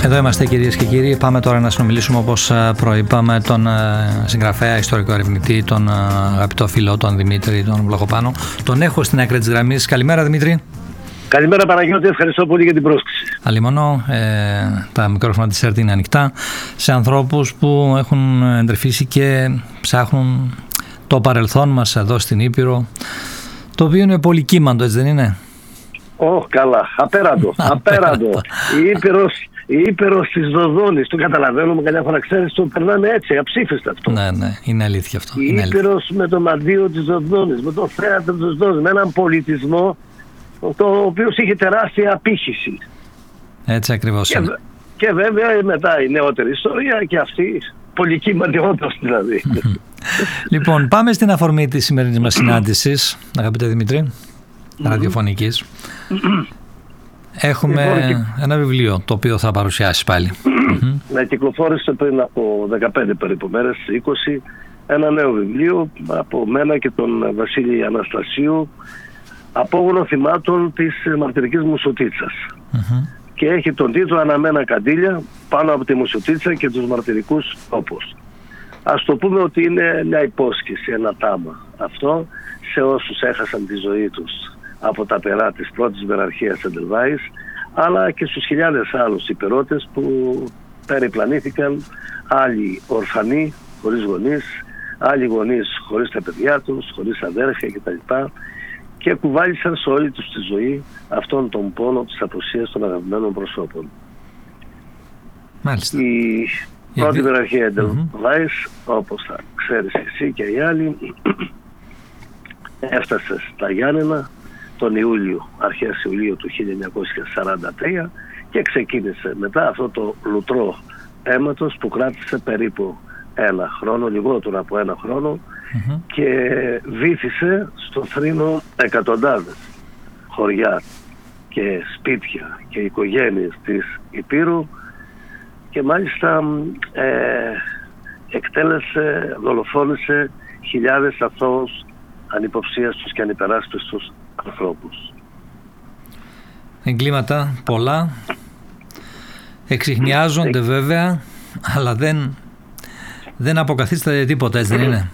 Εδώ είμαστε, κυρίες και κύριοι. Πάμε τώρα να συνομιλήσουμε, όπως προείπαμε, τον συγγραφέα, ιστορικό ερευνητή, τον αγαπητό φίλο, τον Δημήτρη, τον Βλαχοπάνο. Τον έχω στην άκρη της γραμμής. Καλημέρα, Δημήτρη. Καλημέρα, Παναγιώτη. Ευχαριστώ πολύ για την πρόσκληση. Αλλημονώ, τα μικρόφωνα της ΕΡΤ είναι ανοιχτά σε ανθρώπους που έχουν εντρυφήσει και ψάχνουν το παρελθόν μας εδώ στην Ήπειρο, το οποίο είναι πολυκύμαντο, έτσι δεν είναι? Καλά. Απέραντο. Η Ήπειρος της Δοδόνης, το καταλαβαίνουμε καμιά φορά, ξέρεις, το περνάμε έτσι, αψήφιστα αυτό. Ναι, είναι αλήθεια αυτό. Η Ήπειρος με το μαντίο της Δοδόνης, με το θέατρο της Δοδόνης, με έναν πολιτισμό το οποίο είχε τεράστια απήχηση. Έτσι ακριβώς είναι. Και βέβαια μετά η νεότερη ιστορία και αυτή πολυκύμαντη όντως δηλαδή. Λοιπόν, πάμε στην αφορμή της σημερινής μας συνάντησης, αγαπητέ Δημήτρη, ραδιοφωνικής. Έχουμε ένα βιβλίο το οποίο θα παρουσιάσεις πάλι. Να κυκλοφόρησε πριν από 15 περίπου μέρες, 20, ένα νέο βιβλίο από μένα και τον Βασίλη Αναστασίου, απόγονο θυμάτων της μαρτυρικής Μουσουτίτσας. Και έχει τον τίτλο «Αναμένα καντήλια πάνω από τη Μουσουτίτσα και τους μαρτυρικούς τόπους». Ας το πούμε ότι είναι μια υπόσχεση, ένα τάμα αυτό σε όσους έχασαν τη ζωή τους από τα περά της πρώτης μεραρχίας Εντελβάης, αλλά και στους χιλιάδες άλλους υπερώτες που περιπλανήθηκαν, άλλοι ορφανοί, χωρίς γονείς, άλλοι γονείς χωρίς τα παιδιά τους, χωρίς αδέρφια κτλ. Και κουβάλισαν σε όλη τους τη ζωή αυτόν τον πόνο της απουσίας των αγαπημένων προσώπων. Μάλιστα. Η πρώτη μεραρχία Εντελβάης, όπως θα ξέρεις εσύ και οι άλλοι, έφτασε στα Γιάννενα τον Ιούλιο, αρχές Ιουλίου του 1943 και ξεκίνησε μετά αυτό το λουτρό αίματος που κράτησε περίπου ένα χρόνο, λιγότερο από ένα χρόνο, και βύθισε στο θρήνο εκατοντάδες χωριά και σπίτια και οικογένειες της Υπήρου και μάλιστα εκτέλεσε, δολοφόνησε χιλιάδες αθώους, ανυποψίαστους και ανυπεράσπιστους ανθρώπους. Εγκλήματα πολλά, εξιχνιάζονται βέβαια, αλλά δεν αποκαθίσταται τίποτα, έτσι δεν είναι?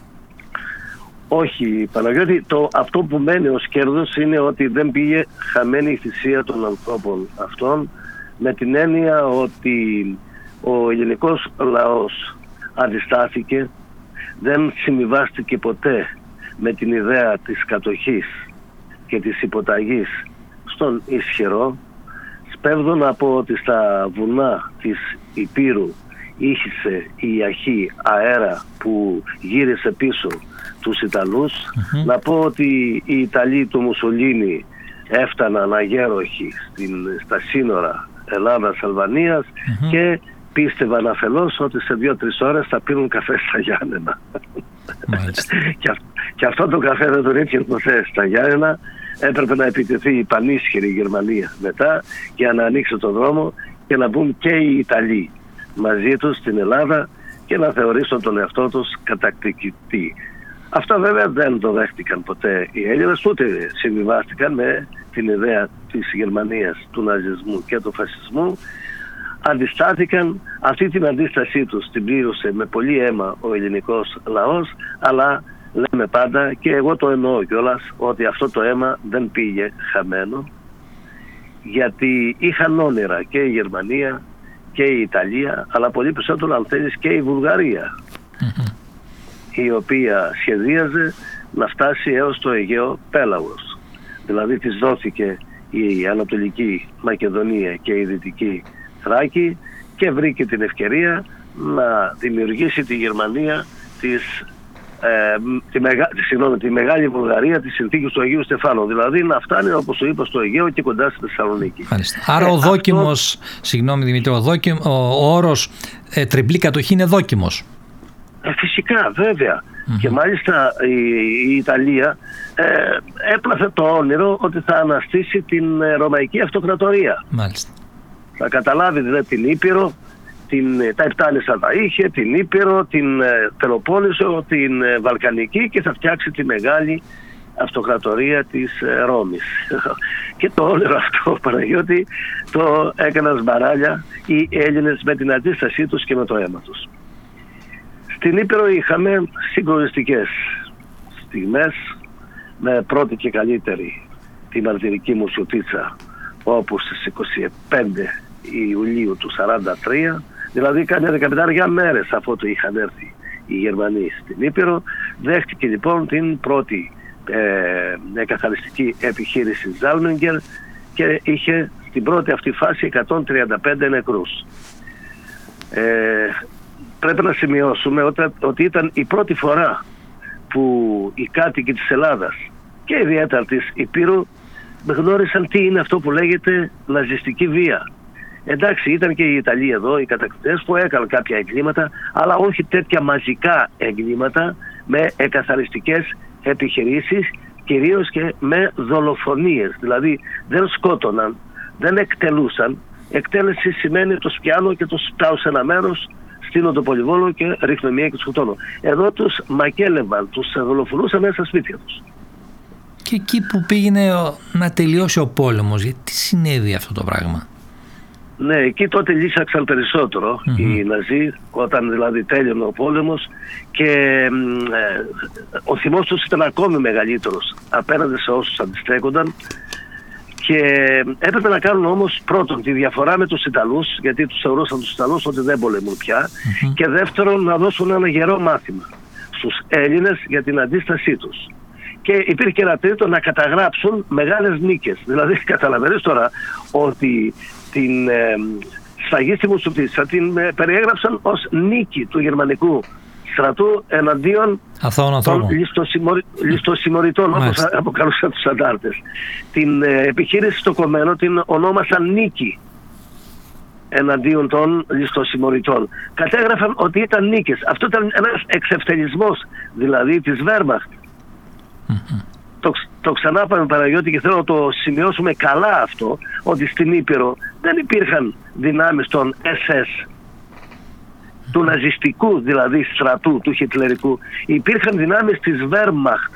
Όχι, Παναγιώτη, αυτό που μένει ως κέρδος είναι ότι δεν πήγε χαμένη η θυσία των ανθρώπων αυτών, με την έννοια ότι ο ελληνικός λαός αντιστάθηκε, δεν συμβιβάστηκε ποτέ με την ιδέα της κατοχής και της υποταγής στον ισχυρό. Σπέβδω να πω ότι στα βουνά της Υπήρου ήχησε η αχή αέρα που γύρισε πίσω τους Ιταλούς. Να πω ότι οι Ιταλοί του Μουσολίνι έφταναν αγέροχοι στα σύνορα Ελλάδας-Αλβανίας και πίστευαν αφελώς ότι σε 2-3 ώρες θα πίνουν καφέ στα Γιάννενα. Και αυτό το καφέ δεν τον ήρθε ποτέ στα Γιάννενα. Έπρεπε να επιτεθεί η πανίσχυρη Γερμανία μετά για να ανοίξει το δρόμο και να μπουν και οι Ιταλοί μαζί τους στην Ελλάδα και να θεωρήσουν τον εαυτό τους κατακτητή. Αυτά βέβαια δεν το δέχτηκαν ποτέ οι Έλληνες, ούτε συμβιβάστηκαν με την ιδέα της Γερμανίας, του ναζισμού και του φασισμού. Αντιστάθηκαν. Αυτή την αντίστασή τους την πλήρωσε με πολύ αίμα ο ελληνικός λαός, αλλά λέμε πάντα, και εγώ το εννοώ κιόλας, ότι αυτό το αίμα δεν πήγε χαμένο, γιατί είχαν όνειρα και η Γερμανία και η Ιταλία, αλλά πολύ περισσότερο, αν θέλεις, και η Βουλγαρία, η οποία σχεδίαζε να φτάσει έως το Αιγαίο Πέλαγος. Δηλαδή της δόθηκε η Ανατολική Μακεδονία και η Δυτική Θράκη και βρήκε την ευκαιρία να δημιουργήσει τη Γερμανία τη Μεγάλη Βουλγαρία της συνθήκης του Αγίου Στεφάνου. Δηλαδή να φτάνει, όπως το είπα, στο Αιγαίο και κοντά στη Θεσσαλονίκη. Άρα ο δόκιμος, συγγνώμη Δημήτρη, ο όρος τριπλή κατοχή είναι δόκιμος. Φυσικά, βέβαια. Και μάλιστα η Ιταλία έπλαθε το όνειρο ότι θα αναστήσει την Ρωμαϊκή Αυτοκρατορία. Μάλιστα. Θα καταλάβει δηλαδή την Ήπειρο, τα Επτάλισσα θα είχε, την Ήπειρο, την Πελοπόννησο, την Βαλκανική, και θα φτιάξει τη μεγάλη αυτοκρατορία της Ρώμης. Και το όνειρο αυτό, Παναγιώτη, το έκαναν μπαράλια οι Έλληνες με την αντίστασή τους και με το αίμα τους. Στην Ήπειρο είχαμε συγκλονιστικές στιγμές, με πρώτη και καλύτερη τη μαρτυρική μου Σιωτίτσα, όπου στις 25 Ιουλίου του 1943, δηλαδή κάμια 15 μέρες αφού το είχαν έρθει οι Γερμανοί στην Ήπειρο, δέχτηκε λοιπόν την πρώτη εκαθαριστική επιχείρηση Ζάλμενγκερ και είχε στην πρώτη αυτή φάση 135 νεκρούς. Πρέπει να σημειώσουμε ότι ήταν η πρώτη φορά που οι κάτοικοι της Ελλάδας και ιδιαίτερα της Υπήρου γνώρισαν τι είναι αυτό που λέγεται ναζιστική βία. Εντάξει, ήταν και οι Ιταλοί εδώ, οι κατακτητές, που έκαναν κάποια εγκλήματα, αλλά όχι τέτοια μαζικά εγκλήματα με εκαθαριστικές επιχειρήσεις, κυρίως και με δολοφονίες. Δηλαδή δεν σκότωναν, δεν εκτελούσαν. Εκτέλεση σημαίνει το πιάνω και το σπάω σε ένα μέρος, στείλω το πολυβόλο και ρίχνω μία και τους σκοτώνω. Εδώ τους μακέλευαν, τους δολοφονούσαν μέσα στα σπίτια τους. Και εκεί που πήγαινε να τελειώσει ο πόλεμος, γιατί συνέβη αυτό το πράγμα? Ναι, εκεί τότε λύσαξαν περισσότερο οι Ναζί, όταν δηλαδή τέλειωνε ο πόλεμος, και ο θυμός τους ήταν ακόμη μεγαλύτερος απέναντι σε όσους αντιστέκονταν, και έπρεπε να κάνουν όμως πρώτον τη διαφορά με τους Ιταλούς, γιατί τους θεωρούσαν τους Ιταλούς ότι δεν πολεμούν πια, και δεύτερον να δώσουν ένα γερό μάθημα στους Έλληνες για την αντίστασή τους. Και υπήρχε ένα τρίτο, να καταγράψουν μεγάλες νίκες. Δηλαδή καταλαβαίνεις τώρα ότι την σφαγή στη Μουσουτίτσα την περιέγραψαν ως νίκη του γερμανικού στρατού εναντίον των ληστοσημωρητών, όπως αποκαλούσαν τους αντάρτες. Την επιχείρηση στο Κομμένο την ονόμασαν νίκη εναντίον των ληστοσημωρητών. Κατέγραφαν ότι ήταν νίκες. Αυτό ήταν ένας εξευτελισμός δηλαδή της Βέρμαχτ. Το ξανά πάμε, Παναγιώτη, και θέλω να το σημειώσουμε καλά αυτό, ότι στην Ήπειρο δεν υπήρχαν δυνάμεις των SS, του ναζιστικού δηλαδή στρατού, του χιτλερικού. Υπήρχαν δυνάμεις της Wehrmacht,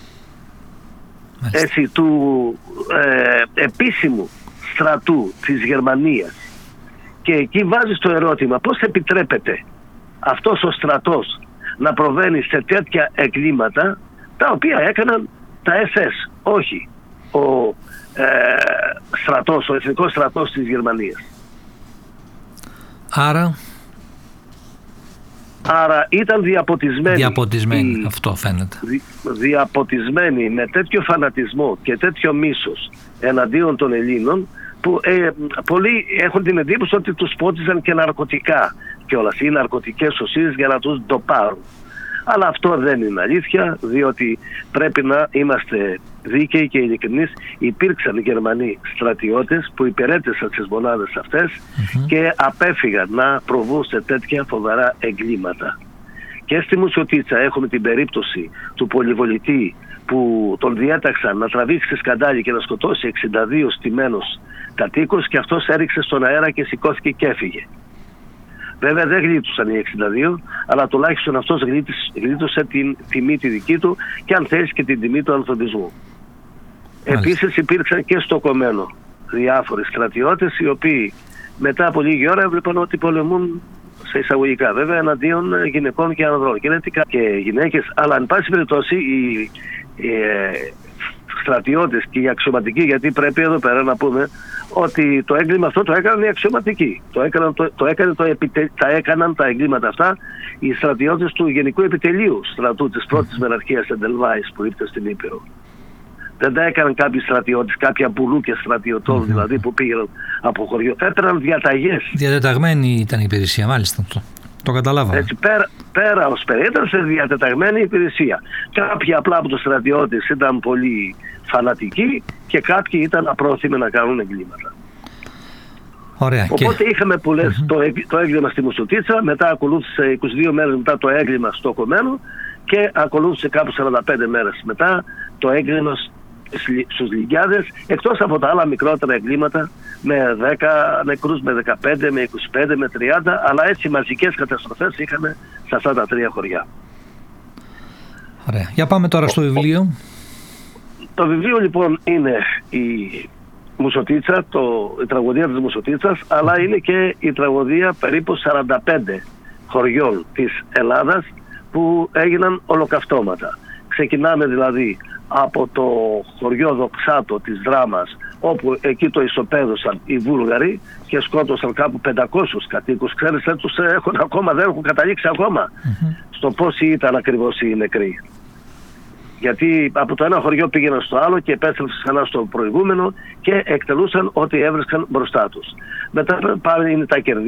έτσι, του επίσημου στρατού της Γερμανίας. Και εκεί βάζεις το ερώτημα, πώς επιτρέπεται αυτός ο στρατός να προβαίνει σε τέτοια εγκλήματα τα οποία έκαναν τα SS, όχι ο στρατός, ο εθνικός στρατός της Γερμανίας. Άρα ήταν διαποτισμένοι, αυτό φαίνεται. Διαποτισμένοι με τέτοιο φανατισμό και τέτοιο μίσος εναντίον των Ελλήνων, που πολλοί έχουν την εντύπωση ότι τους πότιζαν και ναρκωτικά κιόλας, ή ναρκωτικές ουσίες για να τους ντοπάρουν. Αλλά αυτό δεν είναι αλήθεια, διότι πρέπει να είμαστε δίκαιοι και ειλικρινείς. Υπήρξαν Γερμανοί στρατιώτες που υπηρέτησαν τις μονάδες αυτές και απέφυγαν να προβούν σε τέτοια φοβερά εγκλήματα. Και στη Μουσουτίτσα έχουμε την περίπτωση του πολυβολητή που τον διέταξαν να τραβήξει σε σκαντάλι και να σκοτώσει 62 στημένους κατοίκους, και αυτός έριξε στον αέρα και σηκώθηκε και έφυγε. Βέβαια δεν γλίτωσαν οι 62, αλλά τουλάχιστον αυτός γλίτωσε την τιμή τη δική του, και αν θες και την τιμή του ανθρωπισμού. Επίσης υπήρξαν και στο Κομμένο διάφοροι στρατιώτες, οι οποίοι μετά από λίγη ώρα έβλεπαν ότι πολεμούν, σε εισαγωγικά βέβαια, εναντίον γυναικών και ανδρών. Και γυναίκες, αλλά εν πάση περιπτώσει οι στρατιώτες και οι αξιωματικοί, γιατί πρέπει εδώ πέρα να πούμε ότι το έγκλημα αυτό το έκαναν οι αξιωματικοί. Τα έκαναν τα εγκλήματα αυτά οι στρατιώτες του Γενικού Επιτελείου Στρατού της πρώτης Μεναρχίας Εντελβάης που ήρθε στην Ήπειρο. Δεν τα έκαναν κάποιοι στρατιώτες, κάποια μπουλούκια στρατιωτών δηλαδή που πήγαιναν από χωριό. Έπαιρναν διαταγές. Διατεταγμένη ήταν η υπηρεσία, μάλιστα. Το καταλάβαμε. Έτσι, πέρα ως πέρα, ήταν σε διατεταγμένη υπηρεσία. Κάποιοι απλά από τους στρατιώτες ήταν πολύ φανατικοί και κάποιοι ήταν απρόθυμοι να κάνουν εγκλήματα. Ωραία. Οπότε είχαμε που λες το έγκλημα στη Μουσουτίτσα, μετά ακολούθησε 22 μέρες μετά το έγκλημα στο Κομμένο, και ακολούθησε κάπου 45 μέρες μετά το έγκλημα στους Λυκιάδες, εκτός από τα άλλα μικρότερα εγκλήματα με 10 νεκρούς, με 15, με 25, με 30, αλλά έτσι μαζικές καταστροφές είχαμε σε αυτά τα τρία χωριά. Ωραία. Για πάμε τώρα στο βιβλίο. Το βιβλίο λοιπόν είναι η Μουσοτίτσα, η τραγωδία της Μουσοτίτσας, αλλά είναι και η τραγωδία περίπου 45 χωριών της Ελλάδας που έγιναν ολοκαυτώματα. Ξεκινάμε δηλαδή από το χωριό Δοξάτο της Δράμας, όπου εκεί το ισοπαίδωσαν οι Βούλγαροι και σκότωσαν κάπου 500 κατοίκους. Ξέρετε, δεν έχουν καταλήξει ακόμα στο πόσοι ήταν ακριβώς οι νεκροί. Γιατί από το ένα χωριό πήγαιναν στο άλλο και επέστρεψαν ξανά στο προηγούμενο και εκτελούσαν ό,τι έβρισκαν μπροστά τους. Μετά πάλι είναι τα κερδί.